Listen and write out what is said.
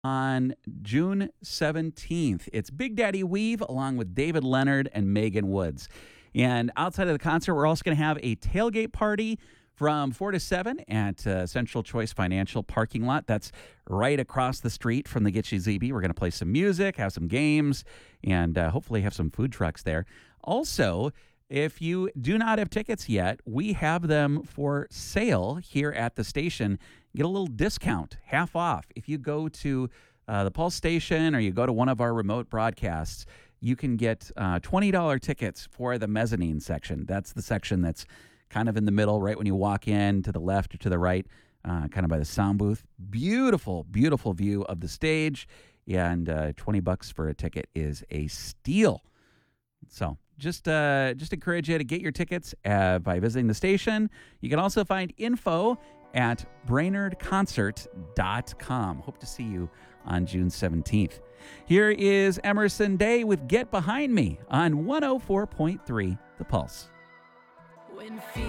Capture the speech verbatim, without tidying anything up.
on June seventeenth. It's Big Daddy Weave along with David Leonard and Megan Woods. And outside of the concert, we're also going to have a tailgate party from four to seven at uh, Central Choice Financial parking lot. That's right across the street from the Get You Z B. We're going to play some music, have some games, and uh, hopefully have some food trucks there. Also, if you do not have tickets yet, we have them for sale here at the station. Get a little discount, half off. If you go to uh, the Pulse station or you go to one of our remote broadcasts, you can get uh, twenty dollars tickets for the mezzanine section. That's the section that's kind of in the middle, right when you walk in, to the left or to the right, uh, kind of by the sound booth. Beautiful, beautiful view of the stage, and uh, twenty bucks for a ticket is a steal. So just uh, just encourage you to get your tickets uh, by visiting the station. You can also find info at brainerd concert dot com. Hope to see you on June seventeenth. Here is Emerson Day with Get Behind Me on one oh four point three The Pulse. When